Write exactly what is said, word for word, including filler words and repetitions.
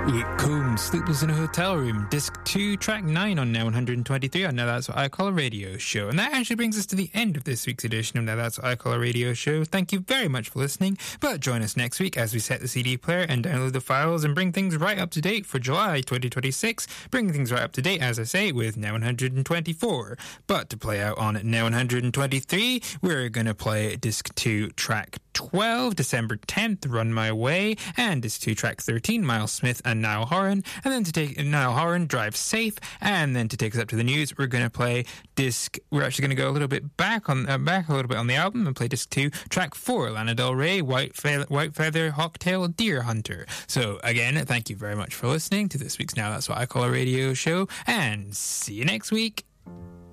Luke Combs, Sleepless in a Hotel Room, Disc two, Track nine on Now one twenty-three on Now That's What I Call a Radio Show. And that actually brings us to the end of this week's edition of Now That's What I Call a Radio Show. Thank you very much for listening, but join us next week as we set the C D player and download the files and bring things right up to date for July twenty twenty-six. Bring things right up to date, as I say, with Now one twenty-four. But to play out on Now one twenty-three, we're going to play Disc two, Track twelve, December tenth, Run My Way, and Disc two, Track thirteen, Miles Smith and Niall Horan. And then to take Niall Horan, Drive Safe. And then to take us up to the news, we're going to play Disc, we're actually going to go a little bit back on uh, back a little bit on the album and play Disc two, Track four, Lana Del Rey, White, Fe- White Feather, Hawktail, Deer Hunter. So again, thank you very much for listening to this week's Now That's What I Call a Radio Show, and see you next week.